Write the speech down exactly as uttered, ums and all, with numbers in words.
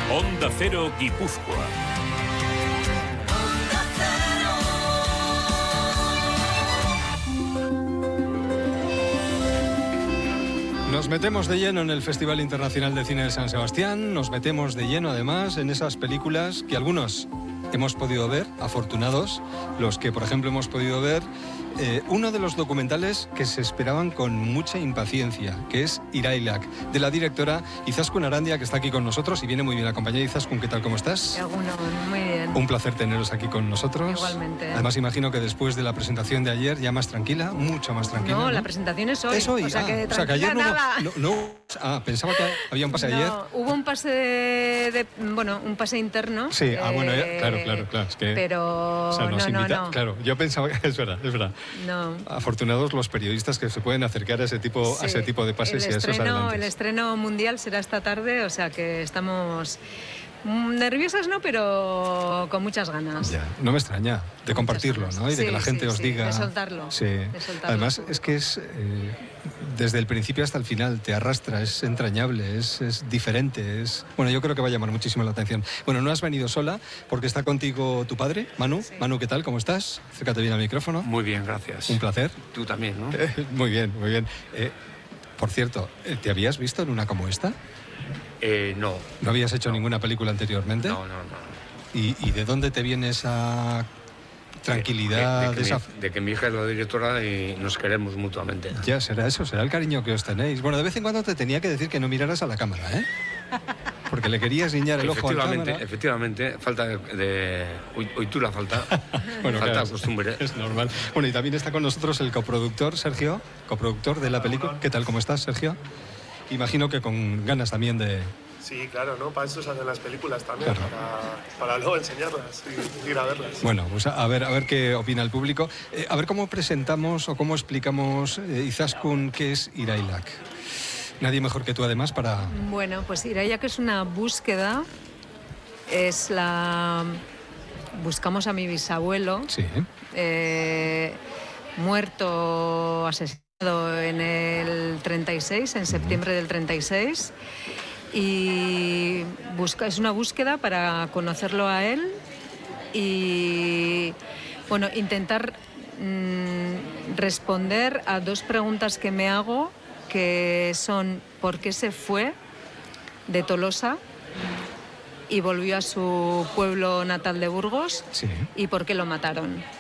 Onda Cero Guipúzcoa. Nos metemos de lleno en el Festival Internacional de Cine de San Sebastián, nos metemos de lleno además en esas películas que algunos hemos podido ver, afortunados, los que por ejemplo hemos podido ver eh, uno de los documentales que se esperaban con mucha impaciencia, que es Irailak, de la directora Izaskun Arandia, que está aquí con nosotros y viene muy bien acompañada. Izaskun, ¿qué tal? ¿Cómo estás? Egunon, muy bien. Un placer teneros aquí con nosotros. Igualmente. Además imagino que después de la presentación de ayer ya más tranquila, mucho más tranquila. No, ¿no? La presentación es hoy. Es hoy. O sea, ah, que, o sea, que ayer no, nada. no, no, ah, pensaba que había un pase no, ayer. Hubo un pase de, de, bueno, un pase interno. Sí, ah, bueno, ya, eh, claro, claro, claro. Es que, pero o sea, nos no, invita, no, no. Claro, yo pensaba que es verdad, es verdad. No. Afortunados los periodistas que se pueden acercar a ese tipo, Sí, a ese tipo de pases el y a esos estreno, adelantos. el estreno mundial será esta tarde, o sea que estamos nerviosas, no, pero con muchas ganas. Ya, no me extraña de Con compartirlo, muchas ¿no? Y de ganas. que la Sí, gente sí, os sí, diga. de soltarlo, Sí. de soltarlo. Además es que es eh, desde el principio hasta el final te arrastra, es entrañable, es, es diferente, es bueno, yo creo que va a llamar muchísimo la atención. Bueno, no has venido sola porque está contigo tu padre, Manu. Sí. Manu, ¿qué tal? ¿Cómo estás? Acércate bien al micrófono. Muy bien, gracias. Un placer. Tú también, ¿no? Eh, muy bien, muy bien. Eh, por cierto, ¿te habías visto en una como esta? Eh, no. ¿No habías hecho ninguna película anteriormente? No, no, no. ¿Y, y de dónde te viene esa tranquilidad? De, de, de, que esa... mi, de que mi hija es la directora y nos queremos mutuamente. Ya, será eso, será el cariño que os tenéis. Bueno, de vez en cuando te tenía que decir que no miraras a la cámara, ¿eh? Porque le querías guiñar el ojo a la Efectivamente, cámara. efectivamente, falta de... de hoy, hoy tú la falta. Bueno, falta claro, de costumbre. es normal. Bueno, y también está con nosotros el coproductor, Sergio, coproductor de la película. ¿Qué tal, cómo estás, Sergio? Imagino que con ganas también de... Sí, claro, ¿no? Para eso se hacen las películas también, Claro. para, para luego enseñarlas y ir a verlas. Bueno, pues a, a ver a ver qué opina el público. Eh, a ver cómo presentamos o cómo explicamos, eh, Izaskun, qué es Irailak. Nadie mejor que tú, además, para... Bueno, pues Irailak es una búsqueda, es la... Buscamos a mi bisabuelo, Sí, eh, muerto, asesinado en el treinta y seis, en septiembre del treinta y seis, y busca, es una búsqueda para conocerlo a él y, bueno, intentar mmm, responder a dos preguntas que me hago, que son ¿por qué se fue de Tolosa y volvió a su pueblo natal de Burgos? sí. ¿Y por qué lo mataron?